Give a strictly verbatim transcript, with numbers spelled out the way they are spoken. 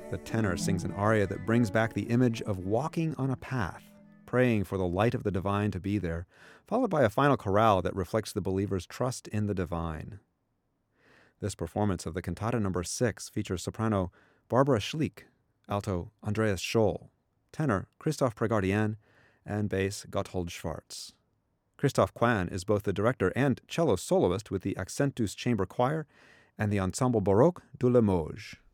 The tenor sings an aria that brings back the image of walking on a path, praying for the light of the divine to be there, followed by a final chorale that reflects the believer's trust in the divine. This performance of the cantata number six features soprano Barbara Schlick, alto Andreas Scholl, tenor Christoph Pregardian, and bass Gotthold Schwarz. Christoph Kwan is both the director and cello soloist with the Accentus Chamber Choir and the Ensemble Baroque de Limoges.